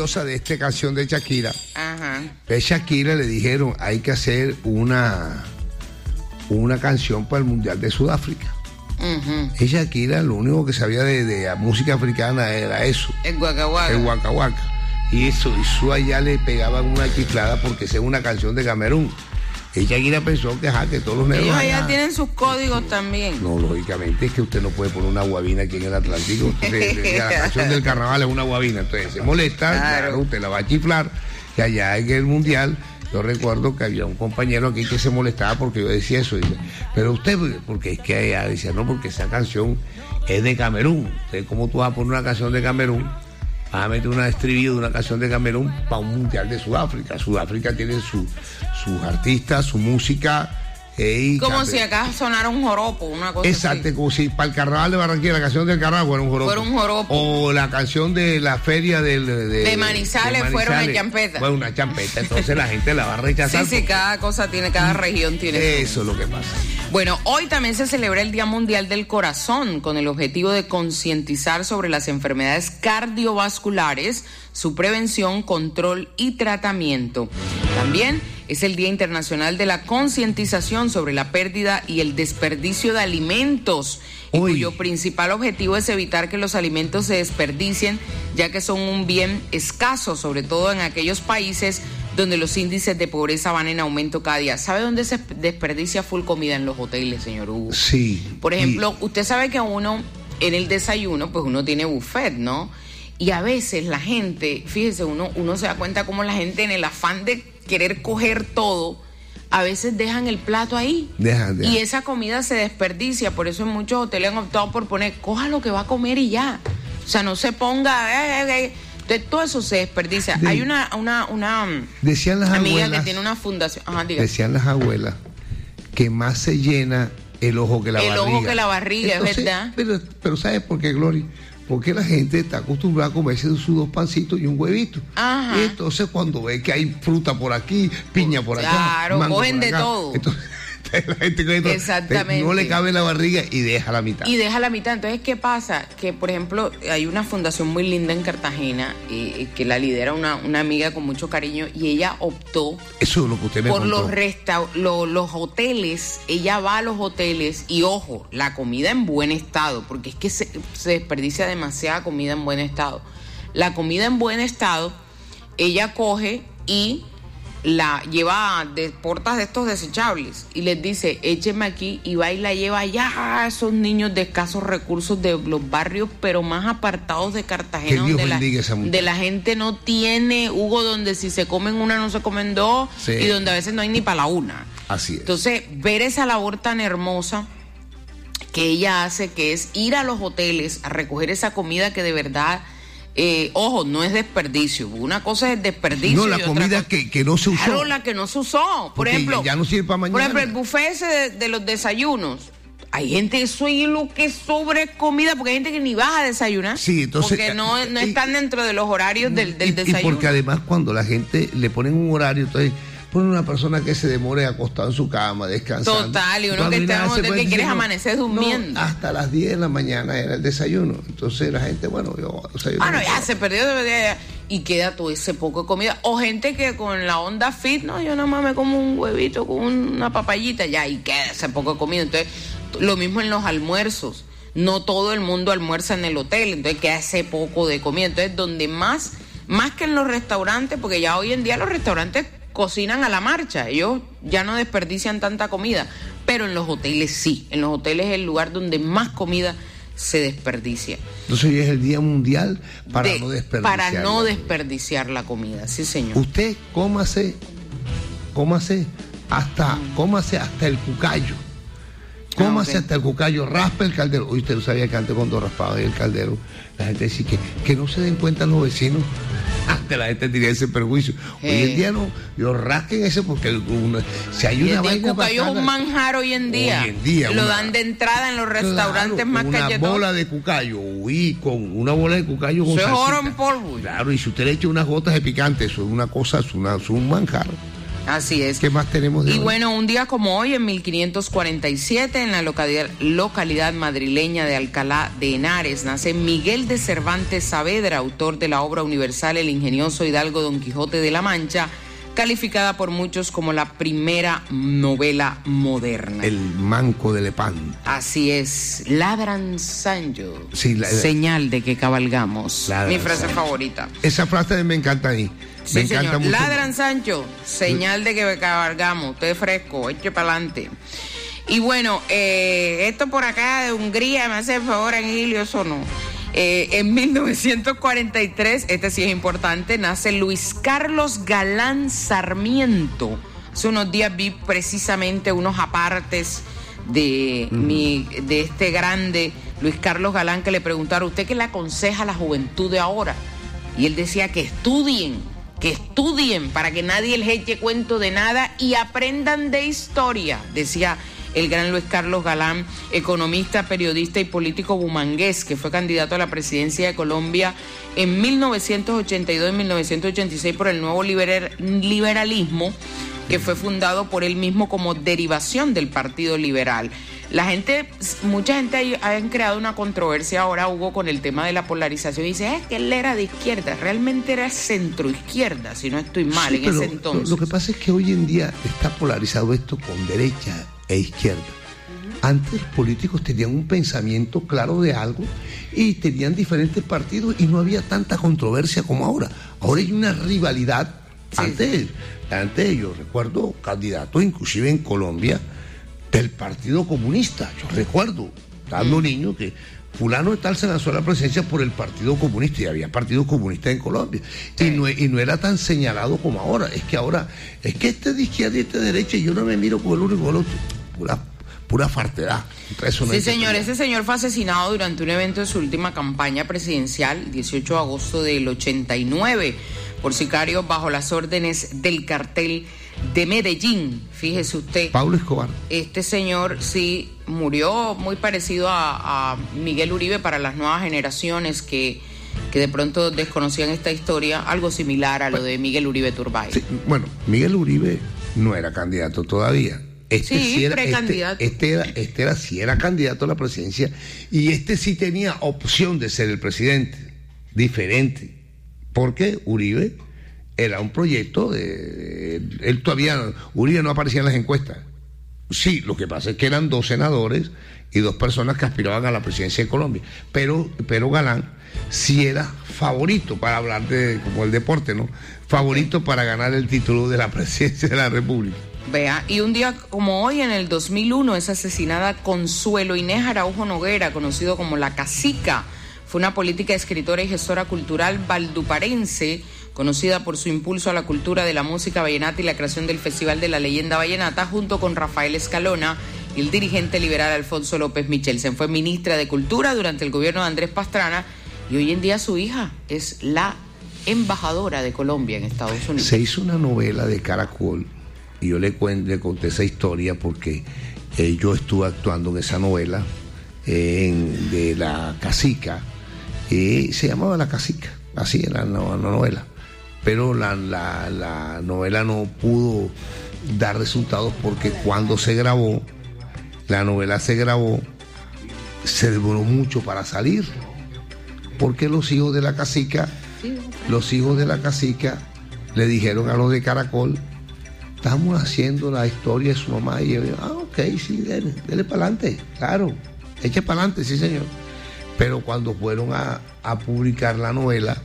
curiosa de esta canción de Shakira. Ajá. A Shakira le dijeron, hay que hacer una canción para el Mundial de Sudáfrica. Y Shakira lo único que sabía de música africana era eso. El Waka Waka. El Waka Waka. Y eso allá le pegaban una chiflada porque esa es una canción de Camerún. Y Shakira pensó que todos los negros ellos allá allá tienen sus códigos también. No, lógicamente es que usted no puede poner una guabina aquí en el Atlántico. La canción del carnaval es una guabina, entonces se molesta, claro, usted la va a chiflar. Y allá en el Mundial, yo recuerdo que había un compañero aquí que se molestaba porque yo decía eso. Dice, pero usted, porque es que allá decía, no, porque esa canción es de Camerún. Entonces, ¿cómo tú vas a poner una canción de Camerún? Vas a meter una estribillo de una canción de Camerún para un Mundial de Sudáfrica. Sudáfrica tiene sus artistas, su música. Como si acá sonara un joropo, una cosa exacto, así. como si para el carnaval de Barranquilla, la canción del carnaval fuera un joropo. Fuera un joropo. O la canción de la feria de Manizales fuera una champeta. Fue una champeta, entonces la gente la va a rechazar. Sí, cada cosa tiene, cada región tiene. Eso es lo que pasa. Bueno, hoy también se celebra el Día Mundial del Corazón con el objetivo de concientizar sobre las enfermedades cardiovasculares, su prevención, control y tratamiento. También es el Día Internacional de la Concientización sobre la pérdida y el desperdicio de alimentos, y cuyo principal objetivo es evitar que los alimentos se desperdicien, ya que son un bien escaso, sobre todo en aquellos países donde los índices de pobreza van en aumento cada día. ¿Sabe dónde se desperdicia full comida? En los hoteles, señor Hugo. Sí. Por ejemplo, usted sabe que uno en el desayuno, pues uno tiene buffet, ¿no? Y a veces la gente, fíjese, uno se da cuenta cómo la gente en el afán de querer coger todo, a veces dejan el plato ahí. Dejan. Y esa comida se desperdicia. Por eso en muchos hoteles han optado por poner, coja lo que va a comer y ya. O sea, no se ponga... Entonces, todo eso se desperdicia. Hay una decían las amiga abuelas, que tiene una fundación. Ajá, decían las abuelas que más se llena el ojo que la barriga. El ojo que la barriga, entonces, es verdad. Pero ¿sabes por qué, Glory? Porque la gente está acostumbrada a comerse sus 2 pancitos y un huevito. Ajá. Y entonces cuando ve que hay fruta por aquí, piña por acá, claro, mango cogen por acá, de todo. Entonces, la gente exactamente, no le cabe en la barriga y deja la mitad. Entonces, ¿qué pasa? Que, por ejemplo, hay una fundación muy linda en Cartagena que la lidera una amiga con mucho cariño, y ella optó eso es lo que usted me por contó. los hoteles. Ella va a los hoteles y, ojo, la comida en buen estado, porque es que se desperdicia demasiada comida en buen estado. La comida en buen estado, ella coge y la lleva de portas de estos desechables y les dice, écheme aquí, y va y la lleva allá a esos niños de escasos recursos de los barrios pero más apartados de Cartagena, donde la gente no tiene, Hugo, donde si se comen una no se comen dos, sí, y donde a veces no hay ni para la una. Así es. Entonces, ver esa labor tan hermosa que ella hace, que es ir a los hoteles a recoger esa comida que de verdad... ojo, no es desperdicio. Una cosa es desperdicio. No, la comida que no se usó. Claro, la que no se usó. Por ejemplo, ya no sirve para mañana. Por ejemplo, el buffet ese de los desayunos. Hay gente, eso es lo que sobre comida, porque hay gente que ni va a desayunar. Sí, entonces. Porque no están dentro de los horarios del desayuno. Y porque además, cuando la gente le ponen un horario, entonces ponen una persona que se demore acostado en su cama, descansando. Total, y uno que está en un hotel que quieres amanecer durmiendo. Hasta las 10 de la mañana era el desayuno. Entonces la gente, yo desayuno. Ya se perdió y queda todo ese poco de comida. O gente que con la onda fit, no, yo nada más me como un huevito con una papayita, ya, y queda ese poco de comida. Entonces, lo mismo en los almuerzos. No todo el mundo almuerza en el hotel, entonces queda ese poco de comida. Entonces, donde más que en los restaurantes, porque ya hoy en día los restaurantes cocinan a la marcha, ellos ya no desperdician tanta comida, pero en los hoteles sí, en los hoteles es el lugar donde más comida se desperdicia. Entonces hoy es el Día Mundial para no desperdiciar la comida, sí señor. Usted cómase hasta el cucayo. Cómase hasta el cucayo, raspe el caldero. Hoy usted no sabía que antes cuando raspaba el caldero, la gente decía que no se den cuenta los vecinos. Antes la gente tenía ese perjuicio. Hoy en día no, yo rasquen ese porque si hay una vaina. El cucayo es un manjar hoy en día. Lo dan de entrada en los restaurantes más calletones. Una bola de cucayo, con una bola de cucayo con salsita. Eso es oro en polvo. Claro, y si usted le echa unas gotas de picante, eso es una cosa, es un manjar. Así es. ¿Qué más tenemos de hoy? Bueno, un día como hoy, en 1547, en la localidad madrileña de Alcalá de Henares, nace Miguel de Cervantes Saavedra, autor de la obra universal El ingenioso hidalgo Don Quijote de la Mancha, calificada por muchos como la primera novela moderna. El manco de Lepanto. Así es. Ladran Sancho. Sí, señal de que cabalgamos. Mi frase Sancho. Favorita. Esa frase me encanta a mí. Sí, me encanta señor. mucho. Ladran Sancho. Señal de que cabalgamos. Usted es fresco. Eche para adelante. Y bueno, esto por acá de Hungría, me hace el favor, Angilio, eso no. En 1943, este sí es importante, nace Luis Carlos Galán Sarmiento. Hace unos días vi precisamente unos apartes de este grande Luis Carlos Galán, que le preguntaron: ¿usted qué le aconseja a la juventud de ahora? Y él decía que estudien para que nadie les eche cuento de nada y aprendan de historia, decía el gran Luis Carlos Galán, economista, periodista y político bumangués, que fue candidato a la presidencia de Colombia en 1982 y 1986 por el nuevo liberalismo, que fue fundado por él mismo como derivación del Partido Liberal. Mucha gente ha creado una controversia ahora, Hugo, con el tema de la polarización. Y dice, que él era de izquierda. Realmente era centroizquierda, si no estoy mal, en ese entonces. Lo que pasa es que hoy en día está polarizado esto con derecha e izquierda. Antes los políticos tenían un pensamiento claro de algo y tenían diferentes partidos y no había tanta controversia como ahora. Ahora hay una rivalidad. Sí. Antes yo recuerdo candidatos, inclusive en Colombia, del Partido Comunista. Yo recuerdo, dando niño, que fulano de tal se lanzó a la presidencia por el Partido Comunista, y había Partido Comunista en Colombia. Sí. Y no era tan señalado como ahora. Es que ahora, este es de izquierda y este de derecha, y yo no me miro por el uno y por el otro. Pura fartedad. Eso no, sí, señor. Ese señor fue asesinado durante un evento de su última campaña presidencial, 18 de agosto del 89, por sicarios bajo las órdenes del cartel de Medellín. Fíjese usted. Pablo Escobar. Este señor sí murió muy parecido a Miguel Uribe para las nuevas generaciones que de pronto desconocían esta historia, algo similar a lo de Miguel Uribe Turbay. Sí, bueno, Miguel Uribe no era candidato todavía. Sí era precandidato. Sí era candidato a la presidencia, y sí tenía opción de ser el presidente, diferente, porque Uribe era un proyecto Uribe no aparecía en las encuestas. Sí, lo que pasa es que eran 2 senadores y 2 personas que aspiraban a la presidencia de Colombia, pero Galán sí era favorito, para hablar como el deporte, ¿no? Favorito para ganar el título de la presidencia de la República. Vea, y un día como hoy, en el 2001, es asesinada Consuelo Inés Araujo Noguera, conocido como La Cacica. Fue una política, escritora y gestora cultural valduparense, conocida por su impulso a la cultura de la música vallenata y la creación del Festival de la Leyenda Vallenata, junto con Rafael Escalona y el dirigente liberal Alfonso López Michelsen. Fue ministra de Cultura durante el gobierno de Andrés Pastrana, y hoy en día su hija es la embajadora de Colombia en Estados Unidos. Se hizo una novela de Caracol, y yo le conté esa historia porque yo estuve actuando en esa novela de La Cacica. Se llamaba La Cacica, así era la novela. Pero la novela no pudo dar resultados porque cuando la novela se grabó, se demoró mucho para salir. Porque los hijos de la cacica le dijeron a los de Caracol: estamos haciendo la historia de su mamá. Y yo, ok, sí, dele para adelante, claro, eche para adelante, sí señor. Pero cuando fueron a publicar la novela,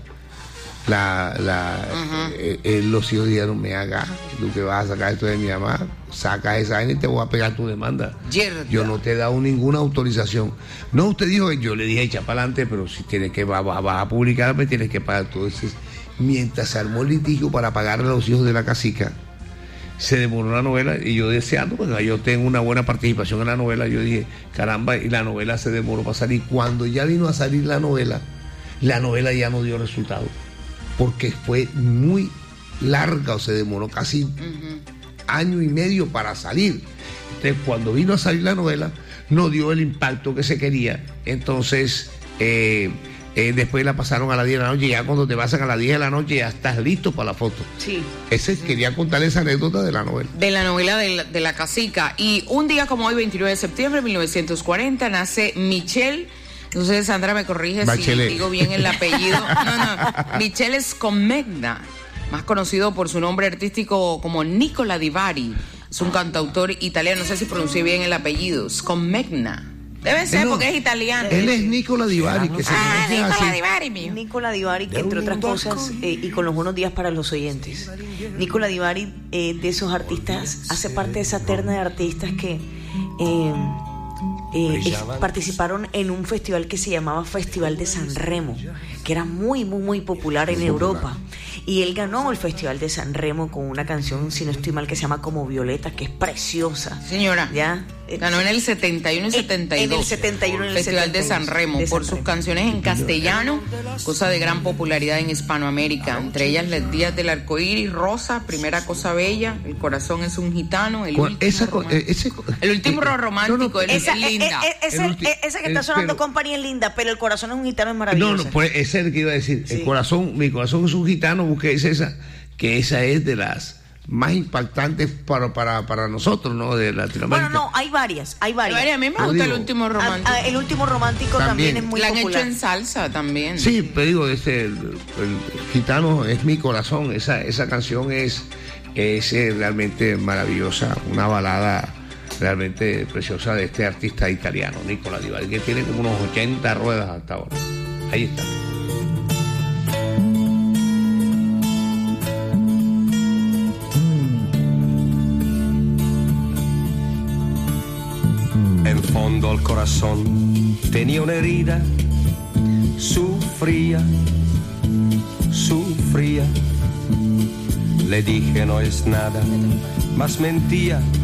los hijos dijeron: me haga, tú que vas a sacar esto de mi mamá, saca esa y te voy a pegar tu demanda. Yo no te he dado ninguna autorización. No, usted dijo que yo le dije echa para adelante, pero si tienes que vas a publicarme, tienes que pagar todo. Entonces, mientras se armó el litigio para pagarle a los hijos de la cacica, se demoró la novela, y yo deseando, bueno, yo tengo una buena participación en la novela, yo dije, caramba, y la novela se demoró para salir. Cuando ya vino a salir la novela ya no dio resultado, porque fue muy larga, o se demoró casi año y medio para salir. Entonces, cuando vino a salir la novela, no dio el impacto que se quería. Entonces, Después la pasaron a las 10 de la noche, ya cuando te pasan a las 10 de la noche ya estás listo para la foto. Sí. Quería contar esa anécdota de la novela. De la novela de la Casica. Y un día como hoy, 29 de septiembre de 1940, nace Michel. Entonces Sandra me corrige Bachelet. Si digo bien el apellido. No. Michele Scomegna, más conocido por su nombre artístico como Nicola Di Bari. Es un cantautor italiano, no sé si pronuncié bien el apellido. Scomegna. Debe ser porque es italiano. Él es Nicola Di Bari, que Nicola Di Bari, mío. Nicola Di Bari, que entre otras cosas, y con los buenos días para los oyentes. Nicola Di Bari, de esos artistas, hace parte de esa terna de artistas que participaron en un festival que se llamaba Festival de San Remo, que era muy, muy, muy popular en Europa. Y él ganó el Festival de San Remo con una canción, si no estoy mal, que se llama Como Violeta, que es preciosa. Señora, ¿ya? Ganó en el 71 y 72. En el 71 y el Festival 72, de San Remo, por sus canciones en castellano, cosa de gran popularidad en Hispanoamérica. Entre ellas, Los días del arcoíris, Rosa, Primera cosa bella, El corazón es un gitano, El último romántico, es linda. Esa que está sonando, Company, es linda, pero El corazón es un gitano es maravillosa. No, pues ese es el que iba a decir. Sí. Mi corazón es un gitano, busqué esa, que esa es de las más impactantes para nosotros, ¿no? De Latinoamérica. Bueno, no, hay varias. A mí me gusta El último romántico. El último romántico también es muy popular. La han hecho en salsa también. Sí, pero digo, el gitano es mi corazón. Esa canción es realmente maravillosa, una balada realmente preciosa de este artista italiano, Nicola Di Bari, que tiene como unos 80 ruedas hasta ahora. Ahí está. En fondo al corazón tenía una herida, sufría. Le dije no es nada, mas mentía.